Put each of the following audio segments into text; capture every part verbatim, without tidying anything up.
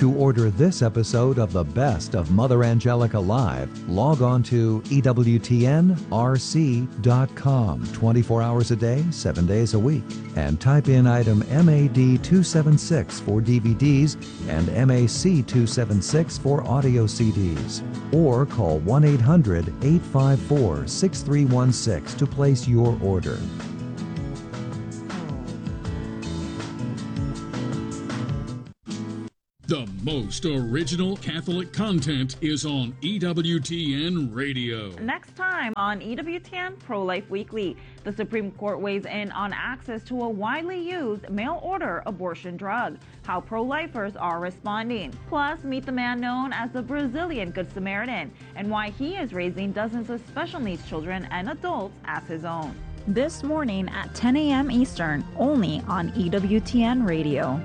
To order this episode of the Best of Mother Angelica Live, log on to E W T N R C dot com twenty-four hours a day, seven days a week, and type in item M A D two seventy-six for D V Ds and M A C two seventy-six for audio C Ds. Or call one eight hundred, eight five four, six three one six to place your order. The most original Catholic content is on E W T N Radio. Next time on E W T N Pro-Life Weekly, the Supreme Court weighs in on access to a widely used mail-order abortion drug, how pro-lifers are responding. Plus, meet the man known as the Brazilian Good Samaritan and why he is raising dozens of special needs children and adults as his own. This morning at ten a m Eastern, only on E W T N Radio.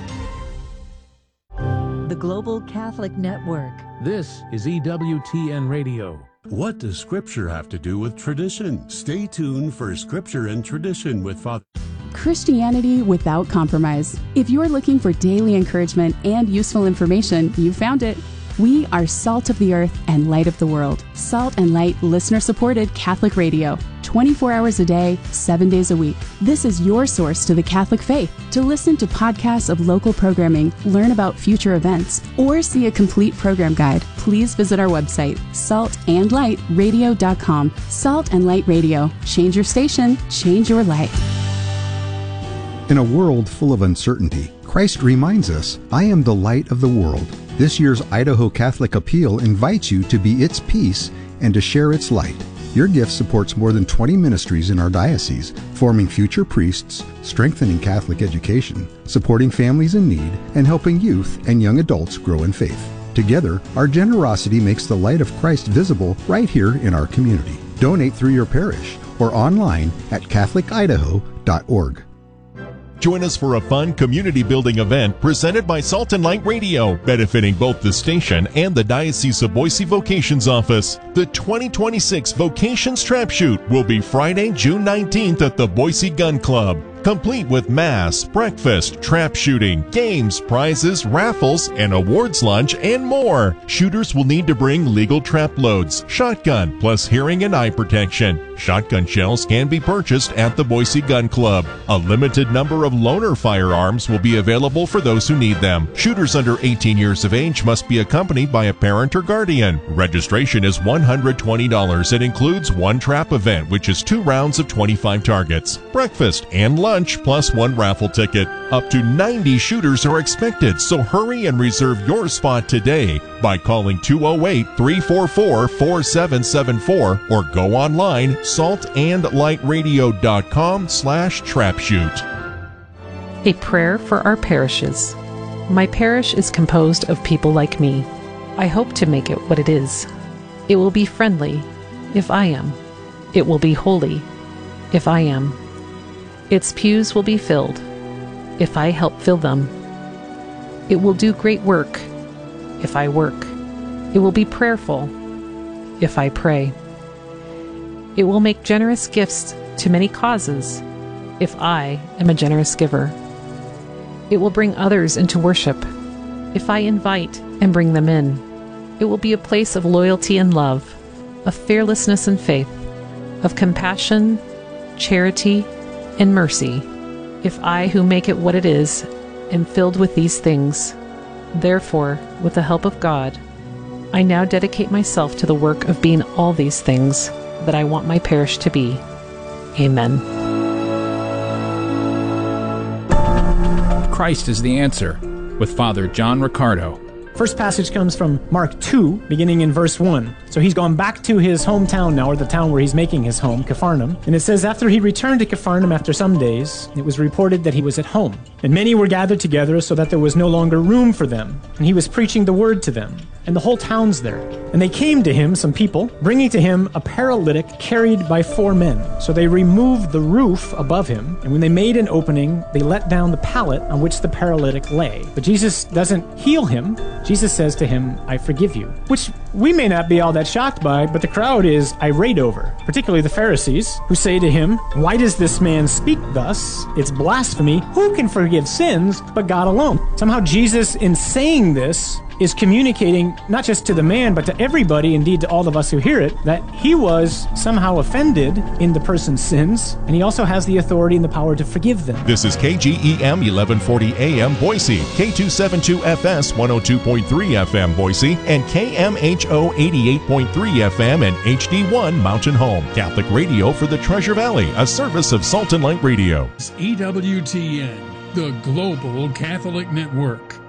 The Global Catholic Network. This is E W T N Radio. What does Scripture have to do with tradition? Stay tuned for Scripture and Tradition with Father. Christianity without compromise. If you're looking for daily encouragement and useful information, you found it. We are Salt of the Earth and Light of the World. Salt and Light listener-supported Catholic radio. twenty-four hours a day, seven days a week. This is your source to the Catholic faith. To listen to podcasts of local programming, learn about future events, or see a complete program guide, please visit our website, salt and light radio dot com. Salt and Light Radio. Change your station, change your life. In a world full of uncertainty, Christ reminds us, I am the light of the world. This year's Idaho Catholic Appeal invites you to be its peace and to share its light. Your gift supports more than twenty ministries in our diocese, forming future priests, strengthening Catholic education, supporting families in need, and helping youth and young adults grow in faith. Together, our generosity makes the light of Christ visible right here in our community. Donate through your parish or online at catholic idaho dot org. Join us for a fun community-building event presented by Salt and Light Radio, benefiting both the station and the Diocese of Boise Vocations Office. The twenty twenty-six Vocations Trap Shoot will be Friday, June nineteenth at the Boise Gun Club, complete with mass, breakfast, trap shooting, games, prizes, raffles, an awards lunch, and more. Shooters will need to bring legal trap loads, shotgun, plus hearing and eye protection. Shotgun shells can be purchased at the Boise Gun Club. A limited number of loaner firearms will be available for those who need them. Shooters under eighteen years of age must be accompanied by a parent or guardian. Registration is one hundred twenty dollars. It includes one trap event, which is two rounds of twenty-five targets, breakfast, and lunch, plus one raffle ticket. Up to ninety shooters are expected, so hurry and reserve your spot today by calling two oh eight, three four four, four seven seven four or go online salt and light radio dot com slash trap shoot. A prayer for our parishes. My parish is composed of people like me. I hope to make it what it is. It will be friendly, if I am. It will be holy, if I am. Its pews will be filled, if I help fill them. It will do great work, if I work. It will be prayerful, if I pray. It will make generous gifts to many causes, if I am a generous giver. It will bring others into worship, if I invite and bring them in. It will be a place of loyalty and love, of fearlessness and faith, of compassion, charity, and mercy, if I who make it what it is am filled with these things. Therefore, with the help of God, I now dedicate myself to the work of being all these things that I want my parish to be. Amen. Christ is the Answer with Father John Riccardo. First passage comes from Mark two, beginning in verse one. So he's gone back to his hometown now, or the town where he's making his home, Capharnaum. And it says, after he returned to Capharnaum after some days, it was reported that he was at home. And many were gathered together so that there was no longer room for them. And he was preaching the word to them. And the whole town's there. And they came to him, some people, bringing to him a paralytic carried by four men. So they removed the roof above him. And when they made an opening, they let down the pallet on which the paralytic lay. But Jesus doesn't heal him. Jesus says to him, I forgive you. Which we may not be all that shocked by, but the crowd is irate over, particularly the Pharisees, who say to him, "Why does this man speak thus? It's blasphemy. Who can forgive sins but God alone?" Somehow Jesus, in saying this, is communicating not just to the man, but to everybody, indeed to all of us who hear it, that he was somehow offended in the person's sins, and he also has the authority and the power to forgive them. This is K G E M eleven forty A M Boise, K two seventy-two F S one oh two point three F M Boise, and K M H O eighty-eight point three F M and H D one Mountain Home. Catholic radio for the Treasure Valley, a service of Salt and Light Radio. E W T N, the Global Catholic Network.